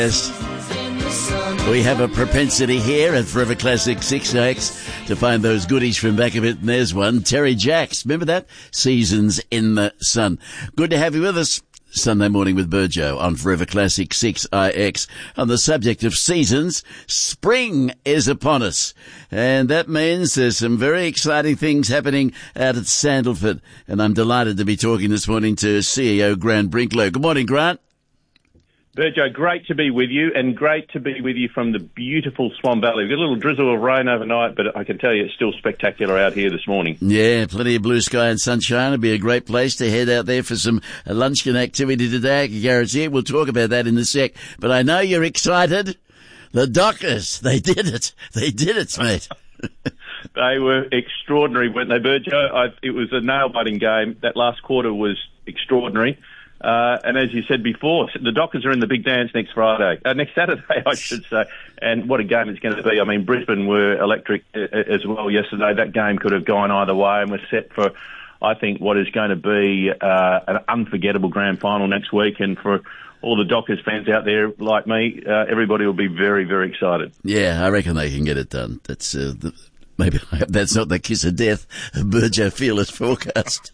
Yes. We have a propensity here at Forever Classic 6X to find those goodies from back a bit, and there's one. Terry Jacks, remember that? Seasons in the Sun. Good to have you with us. Sunday morning with Burjo on Forever Classic 6IX. On the subject of seasons, spring is upon us. And that means there's some very exciting things happening out at Sandalford. And I'm delighted to be talking this morning to CEO Grant Brinklow. Good morning, Grant. Burjo, great to be with you, and great to be with you from the beautiful Swan Valley. We've got a little drizzle of rain overnight, but I can tell you it's still spectacular out here this morning. Yeah, plenty of blue sky and sunshine. It'll be a great place to head out there for some luncheon activity today. I can guarantee it. We'll talk about that in a sec. But I know you're excited. The Dockers, they did it. They did it, mate. They were extraordinary, weren't they, Burjo? It was a nail-biting game. That last quarter was extraordinary. And as you said before, the Dockers are in the big dance next Saturday, I should say. And what a game it's going to be. I mean, Brisbane were electric as well yesterday. That game could have gone either way, and we're set for, I think, what is going to be an unforgettable grand final next week. And for all the Dockers fans out there like me, everybody will be very, very excited. Yeah, I reckon they can get it done. That's maybe that's not the kiss of death, Burjo Fearless forecast.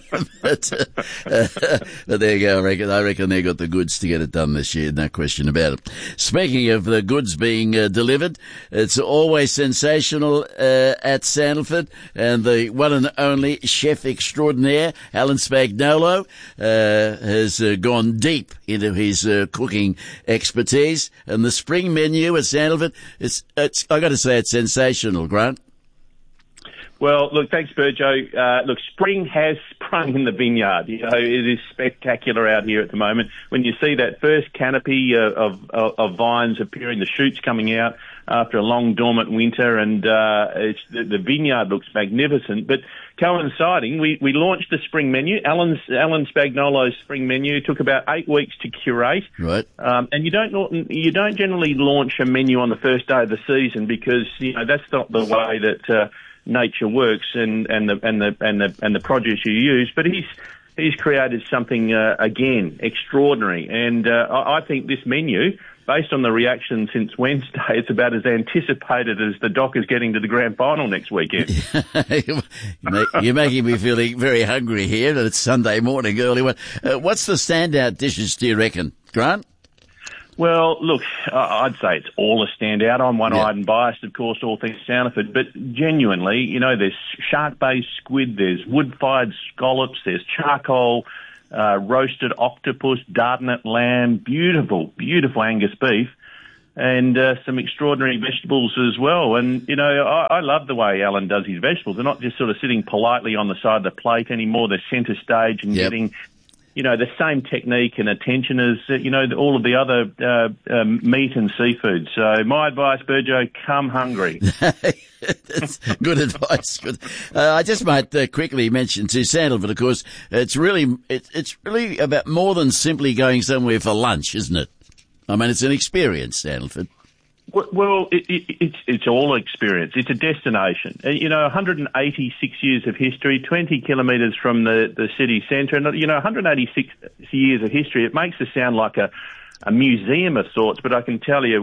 but there you go. I reckon they got the goods to get it done this year, no question about it. Speaking of the goods being delivered, it's always sensational at Sandalford, and the one and only chef extraordinaire, Alan Spagnolo, has gone deep into his cooking expertise. And the spring menu at Sandalford, it's I got to say, it's sensational, Grant. Well, look, thanks, Burjo. Look, spring has sprung in the vineyard. You know, it is spectacular out here at the moment. When you see that first canopy of vines appearing, the shoots coming out after a long dormant winter, and the vineyard looks magnificent. But coinciding, we launched the spring menu. Alan Spagnolo's spring menu took about 8 weeks to curate. Right. And you don't generally launch a menu on the first day of the season, because that's not the way that nature works and the produce you use. But he's created something again extraordinary, and I think this menu, based on the reaction since Wednesday, it's about as anticipated as the Dockers getting to the grand final next weekend. You're making me feeling very hungry here, and it's Sunday morning, early one. What's the standout dishes, do you reckon, Grant? Well, look, I'd say it's all a standout. I'm one-eyed and biased, of course, all things Sandalford, but genuinely, there's shark-based squid, there's wood-fired scallops, there's charcoal roasted octopus, Dardanet lamb, beautiful, beautiful Angus beef, and some extraordinary vegetables as well. And, I love the way Alan does his vegetables. They're not just sort of sitting politely on the side of the plate anymore. They're centre stage and getting the same technique and attention as, all of the other meat and seafood. So my advice, Burjo, come hungry. That's good advice. Good. I just might quickly mention to Sandalford, of course, it's really about more than simply going somewhere for lunch, isn't it? I mean, it's an experience, Sandalford. Well, it's all experience. It's a destination. 186 years of history, 20 kilometres from the city centre, and 186 years of history. It makes us sound like a museum of sorts, but I can tell you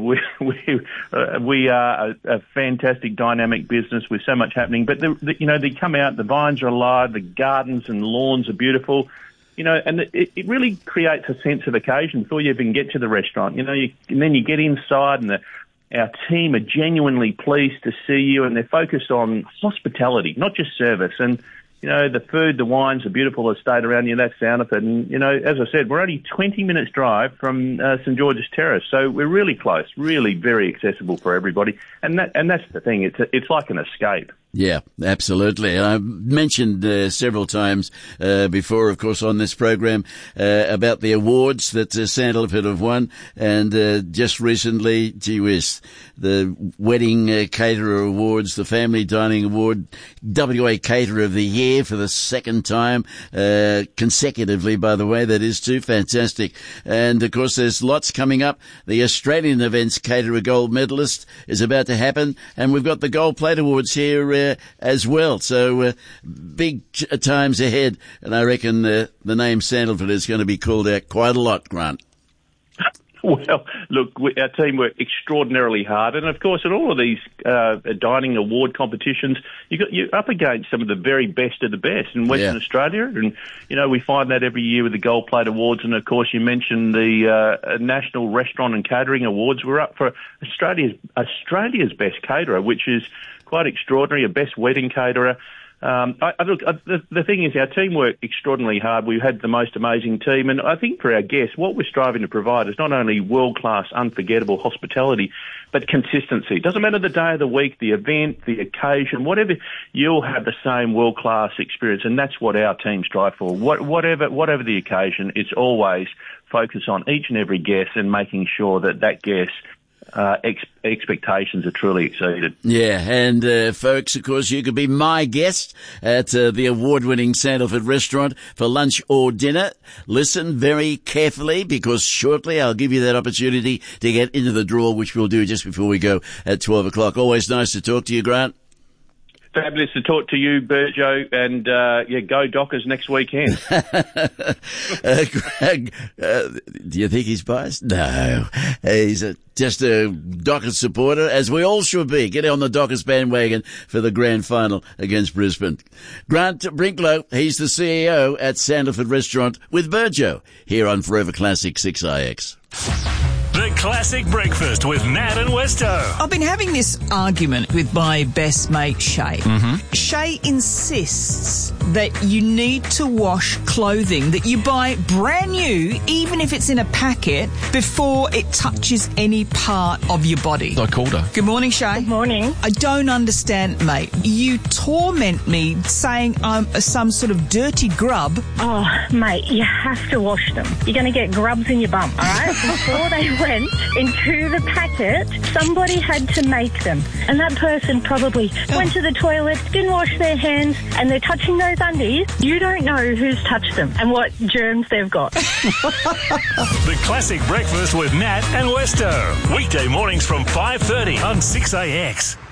we are a fantastic, dynamic business with so much happening. But they come out, the vines are alive, the gardens and lawns are beautiful. And it really creates a sense of occasion before you even get to the restaurant. And then you get inside, and our team are genuinely pleased to see you, and they're focused on hospitality, not just service. And, the food, the wines, the beautiful estate around you, that's Sandalford. And, as I said, we're only 20 minutes drive from St George's Terrace. So we're really close, really very accessible for everybody. And that's the thing. It's like an escape. Yeah, absolutely. I've mentioned several times before, of course, on this program about the awards that Sandalford have won, and just recently, gee whiz, the Wedding Caterer Awards, the Family Dining Award, WA Caterer of the Year for the second time consecutively, by the way. That is too fantastic. And, of course, there's lots coming up. The Australian Events Caterer Gold Medalist is about to happen, and we've got the Gold Plate Awards here as well. So big times ahead, and I reckon the name Sandalford is going to be called out quite a lot, Grant. Well, look, our team worked extraordinarily hard, and of course, in all of these dining award competitions, you're up against some of the very best of the best in Western Australia, and we find that every year with the Gold Plate Awards, and of course, you mentioned the National Restaurant and Catering Awards. We're up for Australia's best caterer, which is quite extraordinary, a best wedding caterer. The thing is, our team worked extraordinarily hard. We've had the most amazing team, and I think for our guests, what we're striving to provide is not only world-class, unforgettable hospitality, but consistency. It doesn't matter the day of the week, the event, the occasion, whatever, you'll have the same world-class experience, and that's what our team strive for. Whatever the occasion, it's always focus on each and every guest and making sure that guest expectations are truly exceeded. Yeah, and folks, of course, you could be my guest at the award-winning Sandalford restaurant for lunch or dinner. Listen very carefully, because shortly I'll give you that opportunity to get into the draw, which we'll do just before we go at 12 o'clock. Always nice to talk to you, Grant. Fabulous to talk to you, Burjo, and go Dockers next weekend. Greg, do you think he's biased? No, he's just a Dockers supporter, as we all should be. Get on the Dockers bandwagon for the grand final against Brisbane. Grant Brinklow, he's the CEO at Sandalford Restaurant with Burjo, here on Forever Classic 6IX. The Classic Breakfast with Nat and Westo. I've been having this argument with my best mate, Shay. Shay insists that you need to wash clothing that you buy brand new, even if it's in a packet, before it touches any part of your body. I called her. Good morning, Shay. Good morning. I don't understand, mate. You torment me saying I'm some sort of dirty grub. Oh, mate, you have to wash them. You're going to get grubs in your bum, all right? Before they went into the packet, somebody had to make them. And that person probably went to the toilet, didn't wash their hands, and they're touching those undies. You don't know who's touched them and what germs they've got. The Classic Breakfast with Nat and Westo. Weekday mornings from 5:30 on 6AX.